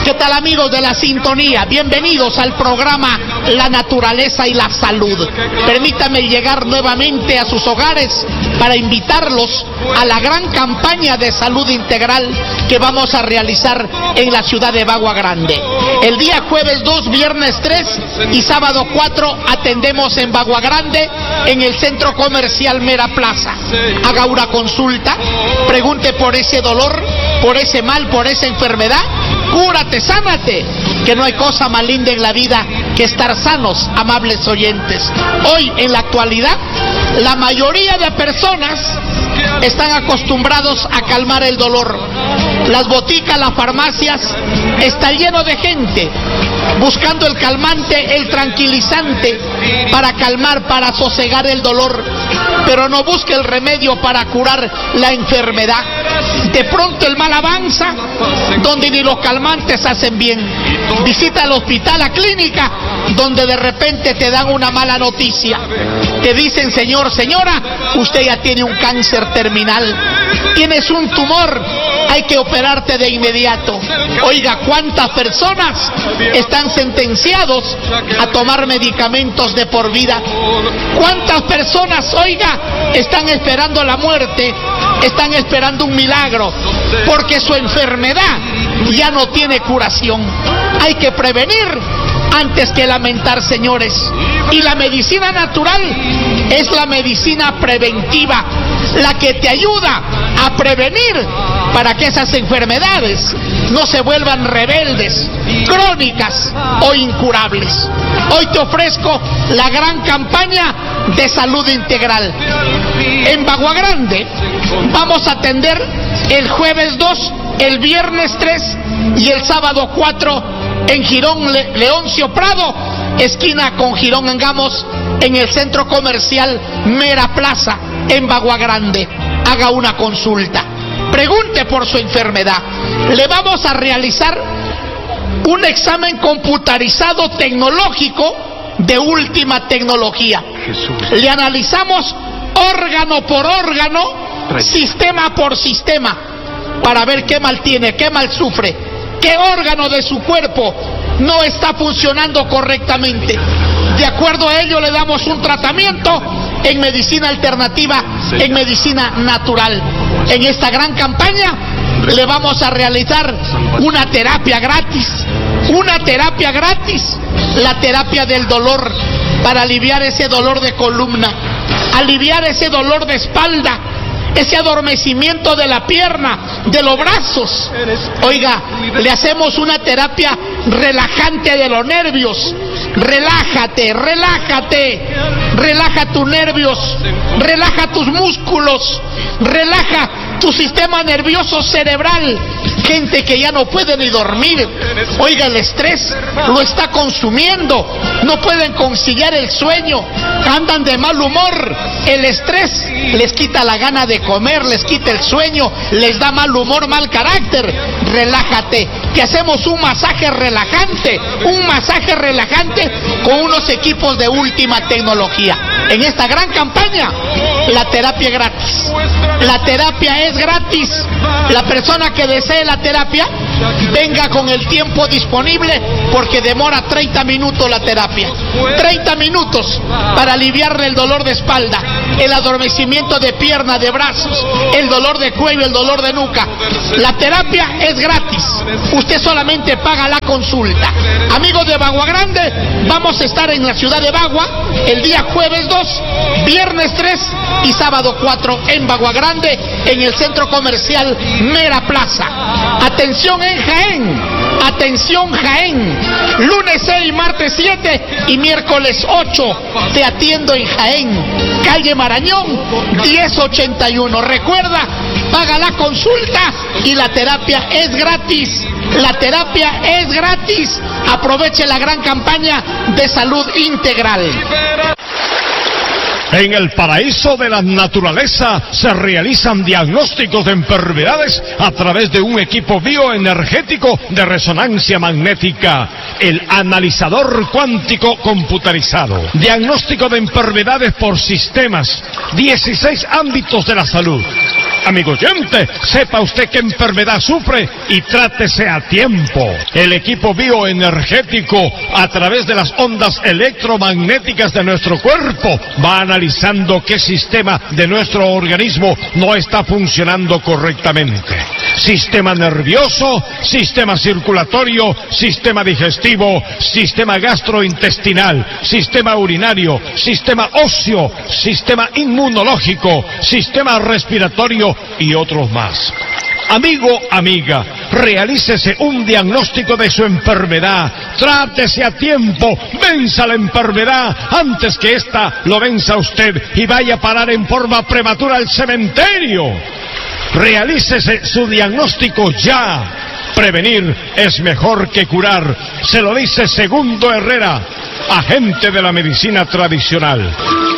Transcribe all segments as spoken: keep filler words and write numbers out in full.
¿Qué tal, amigos de la sintonía? Bienvenidos al programa La Naturaleza y la Salud. Permítanme llegar nuevamente a sus hogares para invitarlos a la gran campaña de salud integral que vamos a realizar en la ciudad de Bagua Grande. El día jueves dos, viernes tres y sábado cuatro atendemos en Bagua Grande, en el centro comercial Mera Plaza. Haga una consulta, pregunte por ese dolor, por ese mal, por esa enfermedad. Cúrate, sánate, que no hay cosa más linda en la vida que estar sanos, amables oyentes. Hoy, en la actualidad, la mayoría de personas están acostumbrados a calmar el dolor. Las boticas, las farmacias, está lleno de gente buscando el calmante, el tranquilizante para calmar, para sosegar el dolor, pero no busca el remedio para curar la enfermedad. De pronto el mal avanza, donde ni los calmantes hacen bien. Visita al hospital, la clínica, donde de repente te dan una mala noticia. Te dicen: señor, señora, usted ya tiene un cáncer terminal, tienes un tumor, hay que operarte de inmediato. Oiga, ¿cuántas personas están sentenciados a tomar medicamentos de por vida? ¿Cuántas personas, oiga, están esperando la muerte, están esperando un milagro, porque su enfermedad ya no tiene curación? Hay que prevenir antes que lamentar, señores. Y la medicina natural es la medicina preventiva, la que te ayuda a prevenir para que esas enfermedades no se vuelvan rebeldes, crónicas o incurables. Hoy te ofrezco la gran campaña de salud integral. En Bagua Grande vamos a atender el jueves dos, el viernes tres y el sábado cuatro en Girón Le Leoncio Prado, esquina con Girón Angamos, en el centro comercial Mera Plaza, en Bagua Grande. Haga una consulta, pregunte por su enfermedad. Le vamos a realizar un examen computarizado tecnológico de última tecnología. Jesús. Le analizamos órgano por órgano, sistema por sistema, para ver qué mal tiene, qué mal sufre, qué órgano de su cuerpo no está funcionando correctamente. De acuerdo a ello le damos un tratamiento en medicina alternativa, en medicina natural. En esta gran campaña le vamos a realizar una terapia gratis, una terapia gratis, la terapia del dolor, para aliviar ese dolor de columna, aliviar ese dolor de espalda, ese adormecimiento de la pierna, de los brazos. Oiga, le hacemos una terapia relajante de los nervios. Relájate, relájate, relaja tus nervios, relaja tus músculos, relaja tu sistema nervioso cerebral. Gente que ya no puede ni dormir. Oiga, el estrés lo está consumiendo, no pueden conciliar el sueño, andan de mal humor. El estrés les quita la gana de comer, les quita el sueño, les da mal humor, mal carácter. Relájate, que hacemos un masaje relajante, un masaje relajante con unos equipos de última tecnología. En esta gran campaña, la terapia es gratis. La terapia es gratis. La persona que desee la terapia, venga con el tiempo disponible, porque demora treinta minutos la terapia. treinta minutos para aliviarle el dolor de espalda, el adormecimiento de pierna, de brazos, el dolor de cuello, el dolor de nuca. La terapia es gratis. Usted solamente paga la consulta. Amigos de Bagua Grande, vamos a estar en la ciudad de Bagua el día jueves dos, viernes tres y sábado cuatro en Bagua Grande, en el centro comercial Mera Plaza. Atención en Jaén, atención Jaén, lunes seis, martes siete y miércoles ocho, te atiendo en Jaén, calle Marañón diez ochenta y uno. Recuerda, paga la consulta y la terapia es gratis. La terapia es gratis. Aproveche la gran campaña de salud integral. En el paraíso de la naturaleza se realizan diagnósticos de enfermedades a través de un equipo bioenergético de resonancia magnética, el analizador cuántico computarizado. Diagnóstico de enfermedades por sistemas, dieciséis ámbitos de la salud. amigo oyente, sepa usted qué enfermedad sufre y trátese a tiempo. El equipo bioenergético, a través de las ondas electromagnéticas de nuestro cuerpo, va analizando qué sistema de nuestro organismo no está funcionando correctamente. Sistema nervioso, sistema circulatorio, sistema digestivo, sistema gastrointestinal, sistema urinario, sistema óseo, sistema inmunológico, sistema respiratorio y otros más. Amigo, amiga, realícese un diagnóstico de su enfermedad, trátese a tiempo, venza la enfermedad antes que ésta lo venza a usted y vaya a parar en forma prematura al cementerio. Realícese su diagnóstico ya. Prevenir es mejor que curar. Se lo dice Segundo Herrera, agente de la medicina tradicional.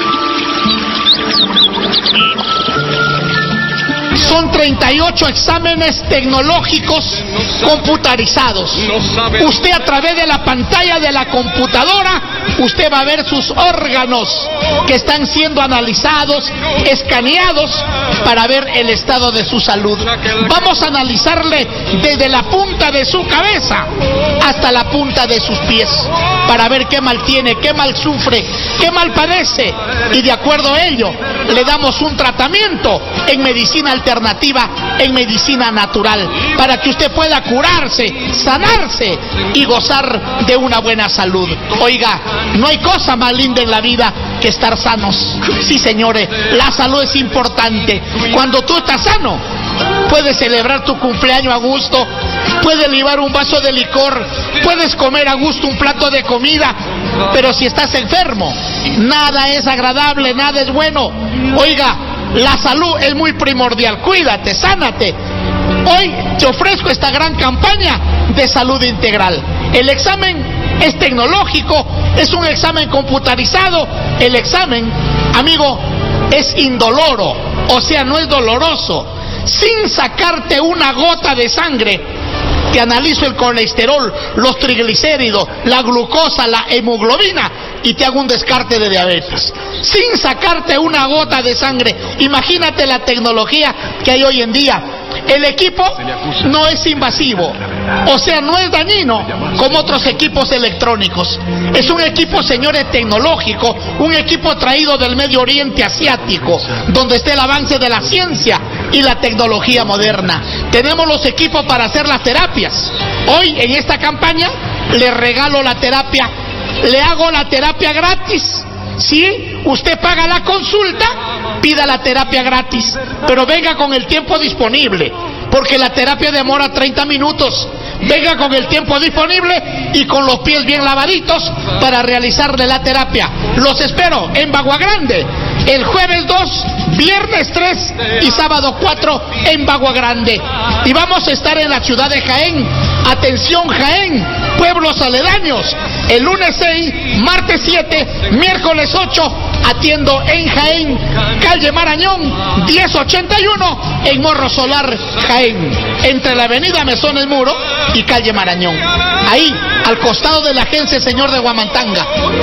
Son treinta y ocho exámenes tecnológicos computarizados. Usted, a través de la pantalla de la computadora, usted va a ver sus órganos que están siendo analizados, escaneados para ver el estado de su salud. Vamos a analizarle desde la punta de su cabeza hasta la punta de sus pies para ver qué mal tiene, qué mal sufre, qué mal padece, y de acuerdo a ello le damos un tratamiento en medicina alternativa, en medicina natural, para que usted pueda curarse, sanarse y gozar de una buena salud. Oiga, no hay cosa más linda en la vida que estar sanos. Sí, señores, la salud es importante. Cuando tú estás sano, puedes celebrar tu cumpleaños a gusto, puedes libar un vaso de licor, puedes comer a gusto un plato de comida, pero si estás enfermo, nada es agradable, nada es bueno. Oiga, la salud es muy primordial. Cuídate, sánate. Hoy te ofrezco esta gran campaña de salud integral. El examen es tecnológico, es un examen computarizado. El examen, amigo, es indoloro, o sea, no es doloroso. Sin sacarte una gota de sangre, te analizo el colesterol, los triglicéridos, la glucosa, la hemoglobina, y te hago un descarte de diabetes. Sin sacarte una gota de sangre. Imagínate la tecnología que hay hoy en día. El equipo no es invasivo, o sea, no es dañino como otros equipos electrónicos. Es un equipo, señores, tecnológico, un equipo traído del Medio Oriente asiático, donde está el avance de la ciencia y la tecnología moderna. Tenemos los equipos para hacer las terapias. Hoy, en esta campaña, le regalo la terapia, le hago la terapia gratis. Si usted paga la consulta, pida la terapia gratis, pero venga con el tiempo disponible, porque la terapia demora treinta minutos. Venga con el tiempo disponible y con los pies bien lavaditos para realizarle la terapia. Los espero en Bagua Grande el jueves dos, viernes tres y sábado cuatro en Bagua Grande. Y vamos a estar en la ciudad de Jaén. Atención, Jaén, pueblos aledaños. El lunes seis, martes siete, miércoles ocho, atiendo en Jaén, calle Marañón, diez ochenta y uno, en Morro Solar, Jaén, entre la avenida Mesón El Muro y calle Marañón. Ahí, al costado de la agencia Señor de Huamantanga.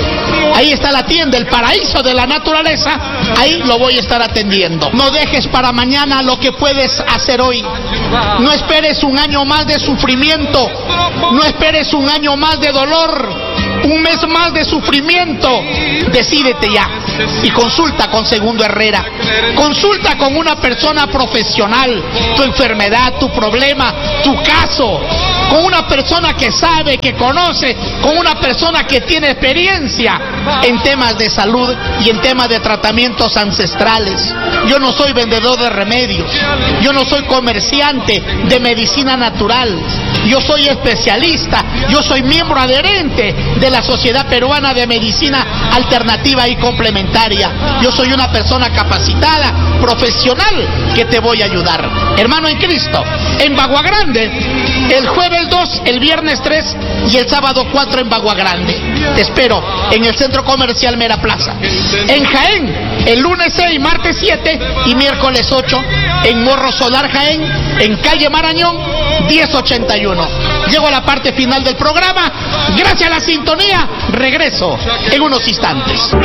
Ahí está la tienda, el paraíso de la naturaleza. Ahí lo voy a estar atendiendo. No dejes para mañana lo que puedes hacer hoy. No esperes un año más de sufrimiento. No esperes un año más de dolor. Un mes más de sufrimiento. Decídete ya y consulta con Segundo Herrera. Consulta con una persona profesional tu enfermedad, tu problema, tu caso, con una persona que sabe, que conoce, con una persona que tiene experiencia en temas de salud y en temas de tratamientos ancestrales. Yo no soy vendedor de remedios, yo no soy comerciante de medicina natural, yo soy especialista, yo soy miembro adherente de la Sociedad Peruana de Medicina Alternativa y Complementaria. Yo soy una persona capacitada, profesional, que te voy a ayudar. Hermano en Cristo, en Bagua Grande, el jueves dos, el viernes tres y el sábado cuatro en Bagua Grande. Te espero en el Centro Comercial Mera Plaza. En Jaén, el lunes seis, martes siete y miércoles ocho, en Morro Solar, Jaén, en calle Marañón, diez ochenta y uno. Llego a la parte final del programa. Gracias a la sintonía, regreso en unos instantes.